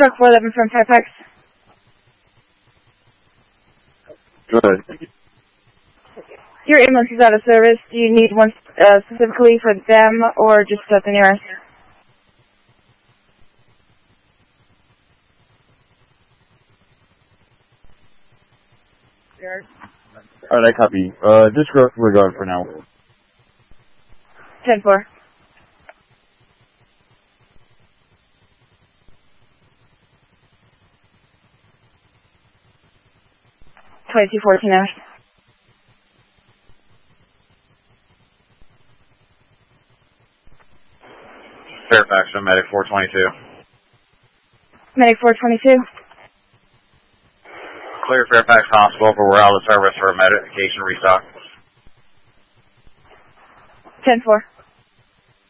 Truck 411 from Fairfax. Good. Your ambulance is out of service. Do you need one specifically for them or just at the nearest? Alright, I copy. Disregard for now. 10-4. $22.14 hours. Fairfax, I'm Medic 422. Medic 422. Clear Fairfax Hospital, but we're out of service for a medication restock. 10-4.